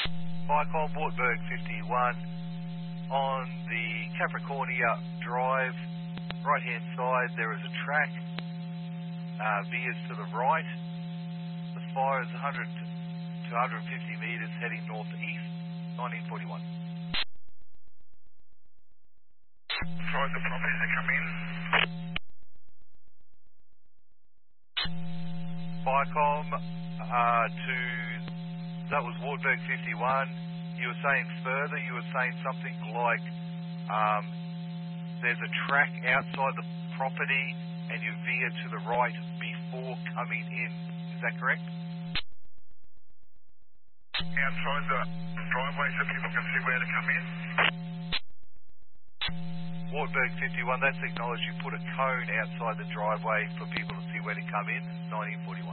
Vicom, Wartburg 51, on the Capricornia Drive, right-hand side, there is a track, veers to the right. The fire is 100 to 150 metres heading northeast, 1941. Tried the properties to come in. Vicom, that was Wartburg 51. You were saying further, you were saying something like there's a track outside the property and you veer to the right before coming in. Is that correct? Outside the driveway so people can see where to come in. Wartburg 51, that's acknowledged. You put a cone outside the driveway for people to see where to come in. 1941.